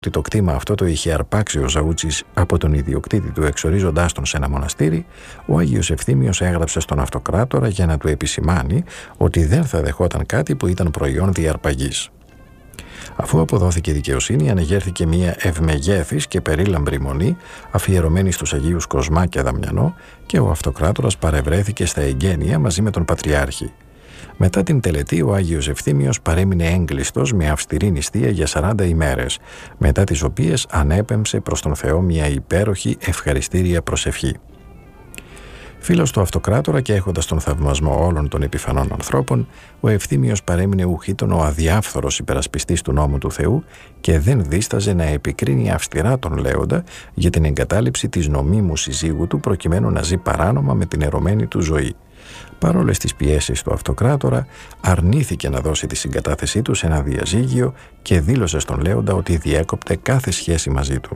ότι το κτήμα αυτό το είχε αρπάξει ο Ζαούτσης από τον ιδιοκτήτη του εξορίζοντάς τον σε ένα μοναστήρι, ο Άγιος Ευθύμιος έγραψε στον Αυτοκράτορα για να του επισημάνει ότι δεν θα δεχόταν κάτι που ήταν προϊόν διαρπαγής. Αφού αποδόθηκε δικαιοσύνη, ανεγέρθηκε μια ευμεγέθης και περίλαμπρη μονή αφιερωμένη στους Αγίους Κοσμά και Δαμιανό και ο Αυτοκράτορας παρευρέθηκε στα εγγένεια μαζί με τον Πατριάρχη. Μετά την τελετή, ο Άγιος Ευθύμιος παρέμεινε έγκλειστος με αυστηρή νηστεία για 40 ημέρες, μετά τις οποίες ανέπεμψε προς τον Θεό μια υπέροχη ευχαριστήρια προσευχή. Φίλος του Αυτοκράτορα και έχοντας τον θαυμασμό όλων των επιφανών ανθρώπων, ο Ευθύμιος παρέμεινε ουχήτων ο αδιάφθορος υπερασπιστής του νόμου του Θεού και δεν δίσταζε να επικρίνει αυστηρά τον Λέοντα για την εγκατάλειψη της νομίμου συζύγου του προκειμένου να ζει παράνομα με την ερωμένη του ζωή. Παρόλες τις πιέσεις του Αυτοκράτορα, αρνήθηκε να δώσει τη συγκατάθεσή του σε ένα διαζύγιο και δήλωσε στον Λέοντα ότι διέκοπτε κάθε σχέση μαζί του.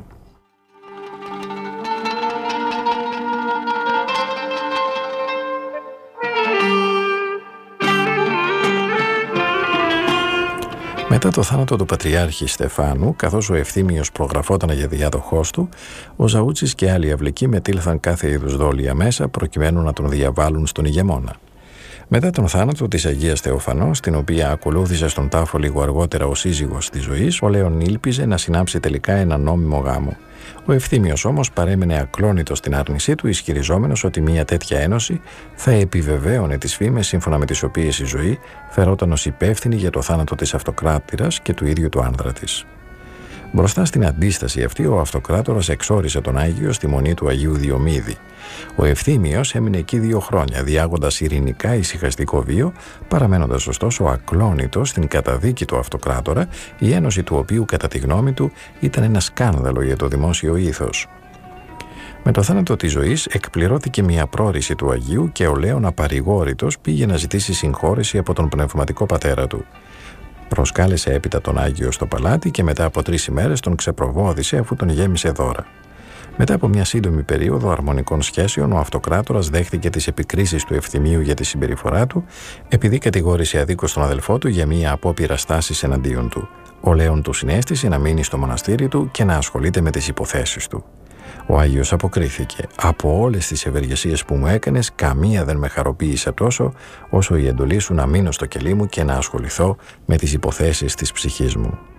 Μετά το θάνατο του Πατριάρχη Στεφάνου, καθώς ο Ευθύμιος προγραφόταν για διάδοχός του, ο Ζαούτσης και άλλοι αυλικοί μετήλθαν κάθε είδους δόλια μέσα προκειμένου να τον διαβάλουν στον ηγεμόνα. Μετά τον θάνατο της Αγίας Θεοφανός, την οποία ακολούθησε στον τάφο λίγο αργότερα ο σύζυγος της ζωής, ο Λέων ήλπιζε να συνάψει τελικά ένα νόμιμο γάμο. Ο Ευθύμιος όμως παρέμεινε ακλόνητος στην άρνησή του, ισχυριζόμενος ότι μια τέτοια ένωση θα επιβεβαίωνε τις φήμες σύμφωνα με τις οποίες η ζωή φερόταν ως υπεύθυνη για το θάνατο της Αυτοκράτηρας και του ίδιου του άνδρα της. Μπροστά στην αντίσταση αυτή, ο Αυτοκράτορας εξόρισε τον Άγιο στη μονή του Αγίου Διομήδη. Ο Ευθύμιος έμεινε εκεί 2 χρόνια, διάγοντας ειρηνικά ησυχαστικό βίο, παραμένοντας ωστόσο ακλόνητος στην καταδίκη του Αυτοκράτορα, η ένωση του οποίου κατά τη γνώμη του ήταν ένα σκάνδαλο για το δημόσιο ήθος. Με το θάνατο της ζωής εκπληρώθηκε μια πρόρηση του Αγίου και ο Λέων απαρηγόρητος πήγε να ζητήσει συγχώρεση από τον πνευματικό πατέρα του. Προσκάλεσε έπειτα τον Άγιο στο παλάτι και μετά από 3 ημέρες τον ξεπροβόδησε αφού τον γέμισε δώρα. Μετά από μια σύντομη περίοδο αρμονικών σχέσεων, ο Αυτοκράτορας δέχτηκε τις επικρίσεις του Ευθυμίου για τη συμπεριφορά του, επειδή κατηγόρησε αδίκως τον αδελφό του για μια απόπειρα στάσης εναντίον του. Ο Λέων του συνέστησε να μείνει στο μοναστήρι του και να ασχολείται με τις υποθέσεις του. Ο Άγιος αποκρίθηκε: «Από όλες τις ευεργεσίες που μου έκανες, καμία δεν με χαροποίησε τόσο όσο η εντολή σου να μείνω στο κελί μου και να ασχοληθώ με τις υποθέσεις της ψυχής μου».